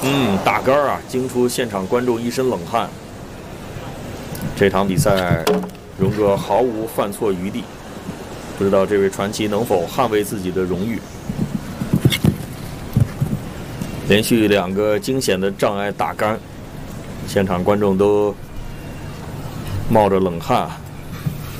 大杆儿啊，惊出现场观众一身冷汗。这场比赛，荣哥毫无犯错余地，不知道这位传奇能否捍卫自己的荣誉。连续2个惊险的障碍大杆，现场观众都冒着冷汗。